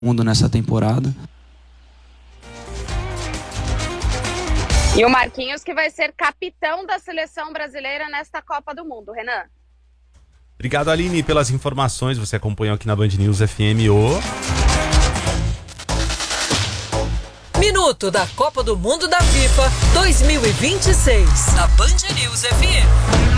Mundo nessa temporada. E o Marquinhos, que vai ser capitão da seleção brasileira nesta Copa do Mundo, Renan. Obrigado, Aline, pelas informações. Você acompanhou aqui na Band News FM o Minuto da Copa do Mundo da FIFA 2026, da Band News FM.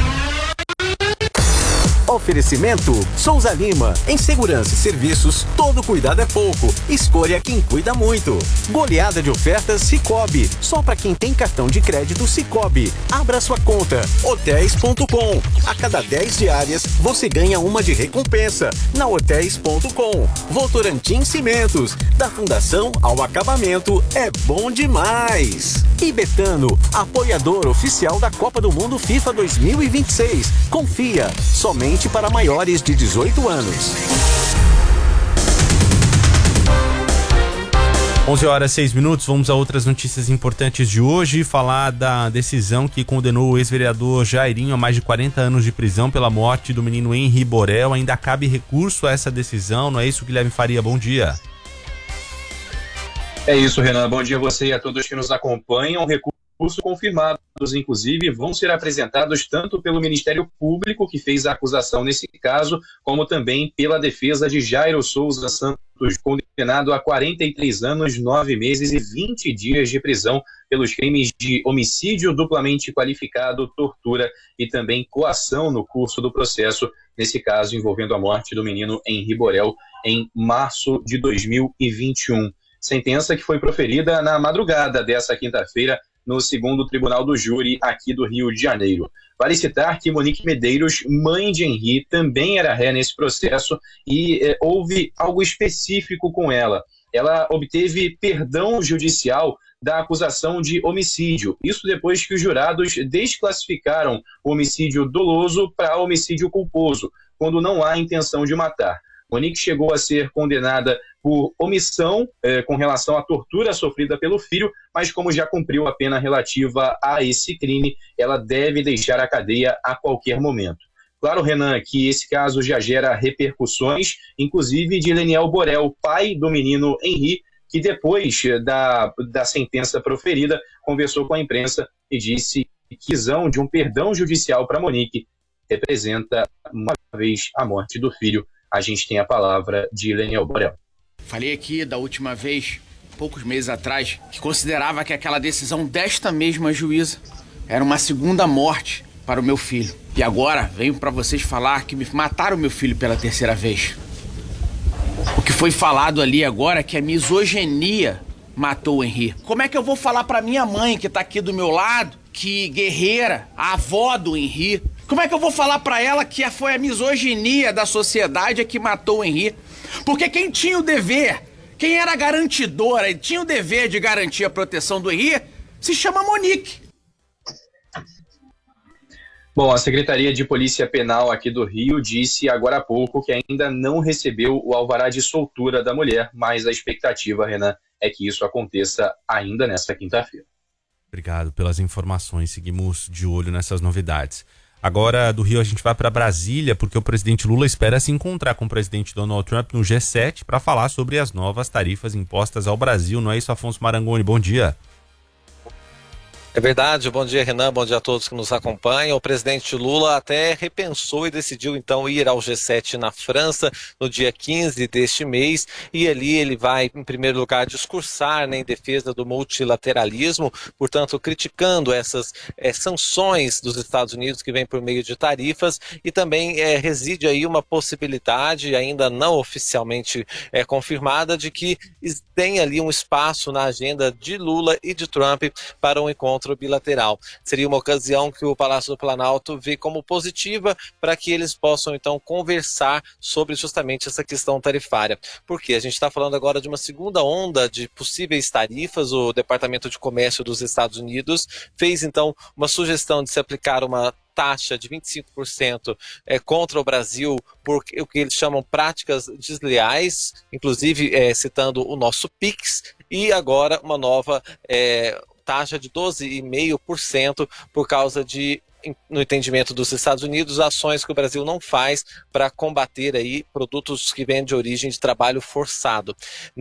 Oferecimento Souza Lima. Em segurança e serviços, todo cuidado é pouco. Escolha quem cuida muito. Goleada de ofertas Sicoob. Só para quem tem cartão de crédito Sicoob. Abra sua conta. Hotéis.com. A cada 10 diárias, você ganha uma de recompensa. Na Hotéis.com. Votorantim Cimentos. Da fundação ao acabamento, é bom demais. E Betano, apoiador oficial da Copa do Mundo FIFA 2026. Confia. Somente para maiores de 18 anos. 11h06, vamos a outras notícias importantes de hoje, falar da decisão que condenou o ex-vereador Jairinho a mais de 40 anos de prisão pela morte do menino Henri Borel. Ainda cabe recurso a essa decisão, não é isso, Guilherme Faria? Bom dia. É isso, Renan. Bom dia a você e a todos que nos acompanham. Recursos confirmados, inclusive, vão ser apresentados tanto pelo Ministério Público, que fez a acusação nesse caso, como também pela defesa de Jairo Souza Santos, condenado a 43 anos, 9 meses e 20 dias de prisão pelos crimes de homicídio duplamente qualificado, tortura e também coação no curso do processo, nesse caso envolvendo a morte do menino Henri Borel em março de 2021. Sentença que foi proferida na madrugada dessa quinta-feira no 2º Tribunal do Júri aqui do Rio de Janeiro. Vale citar que Monique Medeiros, mãe de Henri, também era ré nesse processo e houve algo específico com ela. Ela obteve perdão judicial da acusação de homicídio. Isso depois que os jurados desclassificaram o homicídio doloso para homicídio culposo, quando não há intenção de matar. Monique chegou a ser condenada por omissão com relação à tortura sofrida pelo filho, mas como já cumpriu a pena relativa a esse crime, ela deve deixar a cadeia a qualquer momento. Claro, Renan, que esse caso já gera repercussões, inclusive de Leniel Borel, pai do menino Henri, que depois da sentença proferida, conversou com a imprensa e disse que a visão de um perdão judicial para Monique representa, uma vez, a morte do filho. A gente tem a palavra de Leniel Borel. Falei aqui da última vez, poucos meses atrás, que considerava que aquela decisão desta mesma juíza era uma segunda morte para o meu filho. E agora venho para vocês falar que me mataram meu filho pela terceira vez. O que foi falado ali agora é que a misoginia matou o Henri. Como é que eu vou falar para minha mãe, que tá aqui do meu lado, que guerreira, a avó do Henri, como é que eu vou falar para ela que foi a misoginia da sociedade que matou o Henri? Porque quem tinha o dever, quem era garantidora e tinha o dever de garantir a proteção do Henri, se chama Monique. Bom, a Secretaria de Polícia Penal aqui do Rio disse agora há pouco que ainda não recebeu o alvará de soltura da mulher, mas a expectativa, Renan, é que isso aconteça ainda nesta quinta-feira. Obrigado pelas informações, seguimos de olho nessas novidades. Agora, do Rio, a gente vai para Brasília, porque o presidente Lula espera se encontrar com o presidente Donald Trump no G7 para falar sobre as novas tarifas impostas ao Brasil. Não é isso, Afonso Marangoni? Bom dia. É verdade, bom dia Renan, bom dia a todos que nos acompanham. O presidente Lula até repensou e decidiu então ir ao G7 na França no dia 15 deste mês, e ali ele vai em primeiro lugar discursar, né, em defesa do multilateralismo, portanto criticando essas sanções dos Estados Unidos que vêm por meio de tarifas, e também reside aí uma possibilidade ainda não oficialmente confirmada de que tem ali um espaço na agenda de Lula e de Trump para um encontro bilateral. Seria uma ocasião que o Palácio do Planalto vê como positiva para que eles possam então conversar sobre justamente essa questão tarifária. Porque a gente está falando agora de uma segunda onda de possíveis tarifas. O Departamento de Comércio dos Estados Unidos fez então uma sugestão de se aplicar uma taxa de 25% contra o Brasil por o que eles chamam práticas desleais, inclusive citando o nosso PIX, e agora uma nova taxa de 12,5% por causa de no entendimento dos Estados Unidos, ações que o Brasil não faz para combater aí produtos que vêm de origem de trabalho forçado.